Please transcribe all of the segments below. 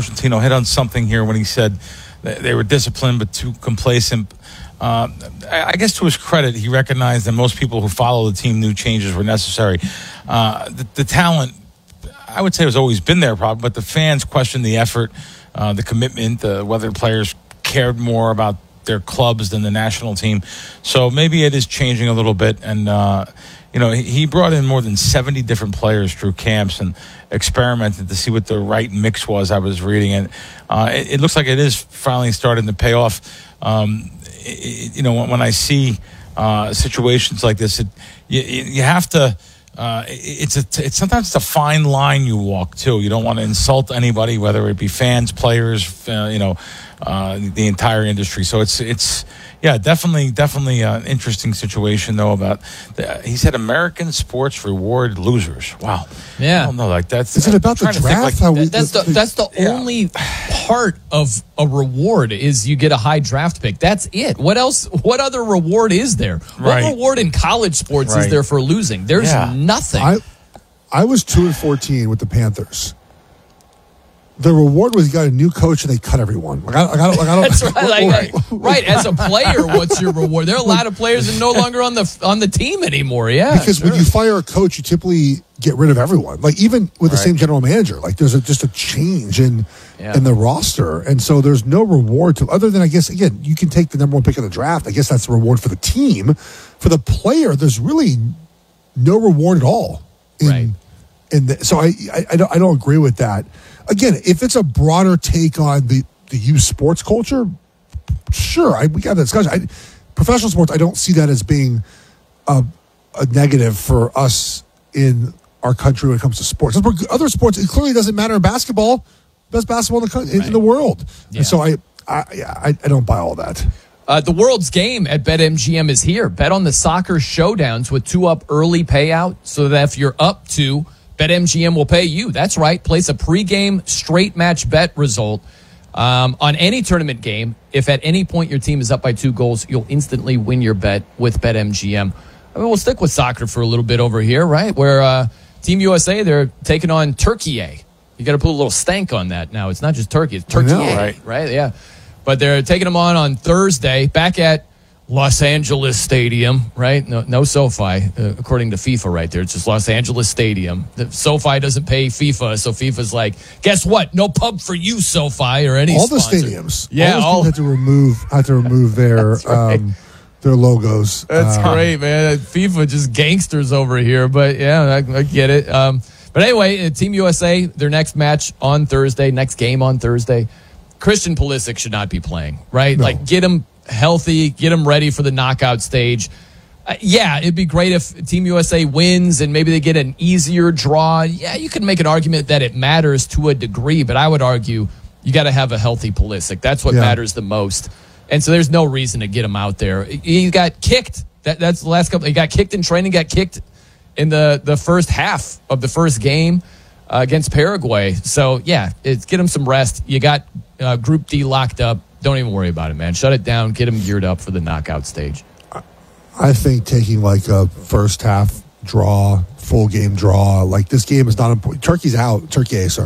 Cosentino hit on something here when he said they were disciplined but too complacent. I guess to his credit, he recognized that most people who follow the team knew changes were necessary. The talent, I would say, has always been there, probably, but the fans questioned the effort, the commitment, whether players cared more about their clubs than the national team. So maybe it is changing a little bit. And, he brought in more than 70 different players through camps and experimented to see what the right mix was. I was reading it. It looks like it is finally starting to pay off. When I see situations like this, you have to. It's sometimes it's a fine line you walk too. You don't want to insult anybody, whether it be fans, players, the entire industry. So it's definitely an interesting situation though. He said American sports reward losers. Wow. Yeah. I don't know, that's. Is it about the draft? That's the only part of a reward is you get a high draft pick. That's it. What else? What other reward is there? Right. What reward in college sports is there for losing? There's nothing. I was 2-14 with the Panthers. The reward was you got a new coach and they cut everyone. That's right. Right. As a player, what's your reward? There are a lot of players that are no longer on the team anymore. Yeah. Because when you fire a coach, you typically get rid of everyone. Like even with the same general manager, like there's just a change in the roster, and so there's no reward to other than I guess again you can take the number one pick of the draft. I guess that's the reward for the team. For the player, there's really no reward at all. So I don't agree with that. Again, if it's a broader take on the youth sports culture, sure, we got that discussion. Professional sports, I don't see that as being a negative for us in our country when it comes to sports. Other sports, it clearly doesn't matter in basketball. Best basketball in the world. Yeah. And so I don't buy all that. The world's game at BetMGM is here. Bet on the soccer showdowns with 2-up early payout so that if you're up 2, BetMGM will pay you. That's right. Place a pregame straight match bet result on any tournament game. If at any point your team is up by 2 goals, you'll instantly win your bet with BetMGM. We'll stick with soccer for a little bit over here, right? Where Team USA, they're taking on Turkey. You got to put a little stank on that now. It's not just Turkey, it's Turkey, right? Yeah. But they're taking them on Thursday back at Los Angeles Stadium, right? No SoFi, according to FIFA right there. It's just Los Angeles Stadium. The SoFi doesn't pay FIFA, so FIFA's like, guess what? No pub for you, SoFi, or any all sponsor. The stadiums. Yeah, all had to remove their their logos. That's great, man. FIFA just gangsters over here, but yeah, I get it. But anyway, Team USA, their next match on Thursday, next game on Thursday. Christian Pulisic should not be playing, right? No. Like, get him healthy, get him ready for the knockout stage. It'd be great if Team USA wins and maybe they get an easier draw. Yeah, you can make an argument that it matters to a degree, but I would argue you got to have a healthy Pulisic. That's what matters the most. And so there's no reason to get him out there. He got kicked. That's the last couple. He got kicked in training, got kicked in the first half of the first game against Paraguay. So, get him some rest. You got Group D locked up. Don't even worry about it, man. Shut it down. Get him geared up for the knockout stage. I think taking like a first half draw, full game draw, like this game is not important. Turkey's out. Turkey, is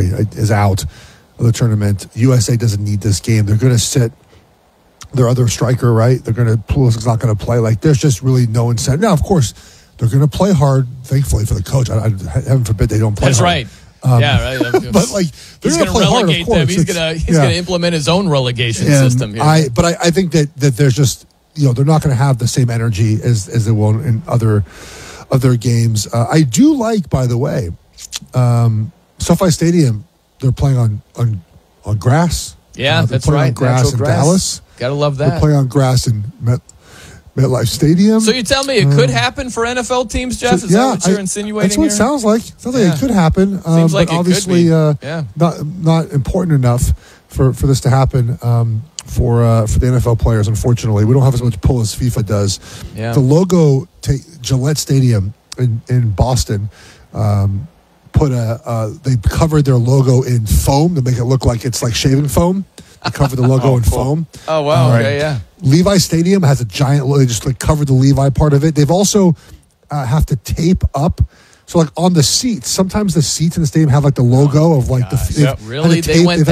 out of the tournament. USA doesn't need this game. They're going to sit their other striker, right? Pulisic's not going to play. Like, there's just really no incentive. Now, of course, they're going to play hard, thankfully, for the coach. Heaven forbid they don't play That's hard. Right. Right. But like, he's going to relegate them. He's going to implement his own relegation system here. I think that there's just, they're not going to have the same energy as they will in other games. I do like, by the way, SoFi Stadium. They're playing on grass. Yeah, that's right. On grass in Dallas. Gotta love that. They're playing on grass in MetLife Stadium. So you tell me it could happen for NFL teams, Jeff? Is that what you're insinuating? That's what it sounds like. It sounds like it could happen. Seems like but obviously, not important enough for this to happen for the NFL players. Unfortunately, we don't have as much pull as FIFA does. Yeah. The logo, Gillette Stadium in Boston, they covered their logo in foam to make it look like it's like shaving foam. They covered the logo in foam. Oh, wow. Okay, yeah. Levi Stadium has a giant logo. They just covered the Levi part of it. They've also have to tape up. So, like, on the seats, sometimes the seats in the stadium have, like, the logo of, like, Really? They went